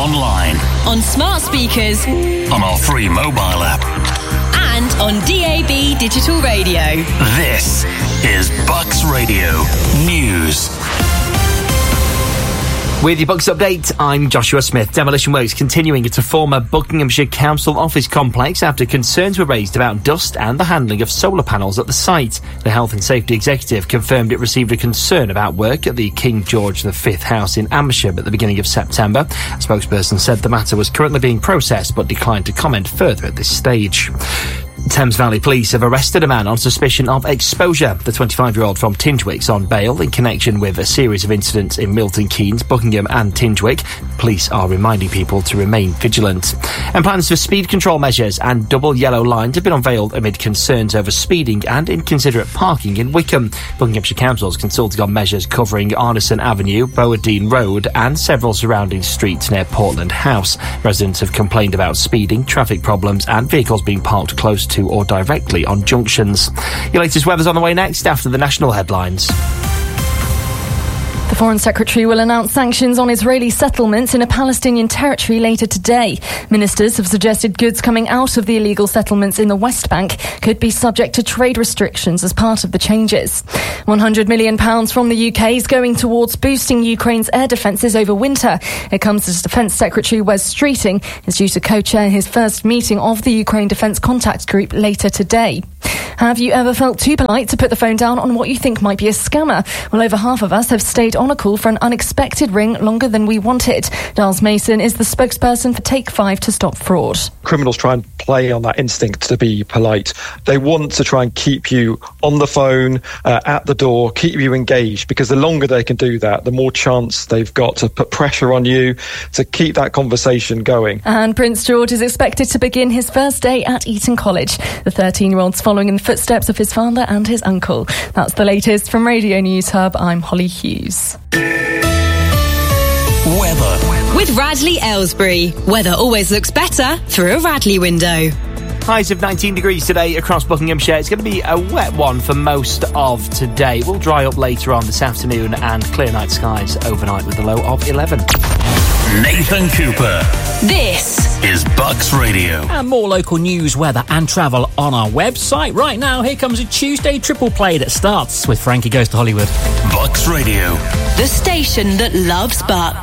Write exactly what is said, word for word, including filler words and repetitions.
online, on smart speakers, on our free mobile app, and on D A B digital radio. This is Bucks Radio News. With your Bucks update, I'm Joshua Smith. Demolition works continuing at a former Buckinghamshire Council office complex after concerns were raised about dust and the handling of solar panels at the site. The Health and Safety Executive confirmed it received a concern about work at the King George the Fifth house in Amersham at the beginning of September. A spokesperson said the matter was currently being processed but declined to comment further at this stage. Thames Valley Police have arrested a man on suspicion of exposure. The twenty-five-year-old from Tingewick's on bail in connection with a series of incidents in Milton Keynes, Buckingham and Tingewick. Police are reminding people to remain vigilant. And plans for speed control measures and double yellow lines have been unveiled amid concerns over speeding and inconsiderate parking in Wickham. Buckinghamshire Council's consulting on measures covering Arneson Avenue, Bowadine Road and several surrounding streets near Portland House. Residents have complained about speeding, traffic problems and vehicles being parked close to or directly on junctions. Your latest weather's on the way next after the national headlines. The Foreign Secretary will announce sanctions on Israeli settlements in a Palestinian territory later today. Ministers have suggested goods coming out of the illegal settlements in the West Bank could be subject to trade restrictions as part of the changes. one hundred million pounds from the U K is going towards boosting Ukraine's air defences over winter. It comes as Defence Secretary Wes Streeting is due to co-chair his first meeting of the Ukraine Defence Contact Group later today. Have you ever felt too polite to put the phone down on what you think might be a scammer? Well, over half of us have stayed on a call for an unexpected ring longer than we wanted. Giles Mason is the spokesperson for Take Five to stop fraud. Criminals try and play on that instinct to be polite. They want to try and keep you on the phone, uh, at the door, keep you engaged, because the longer they can do that, the more chance they've got to put pressure on you to keep that conversation going. And Prince George is expected to begin his first day at Eton College. The thirteen-year-old's following in the footsteps of his father and his uncle. That's the latest from Radio News Hub. I'm Holly Hughes. Weather. With Radley Aylesbury. Weather always looks better through a Radley window. Highs of nineteen degrees today across Buckinghamshire. It's going to be a wet one for most of today. We'll dry up later on this afternoon and clear night skies overnight with a low of eleven. Nathan Cooper. This is Bucks Radio. And more local news, weather and travel on our website. Right now, here comes a Tuesday triple play that starts with Frankie Goes to Hollywood. Bucks Radio. The station that loves Bucks.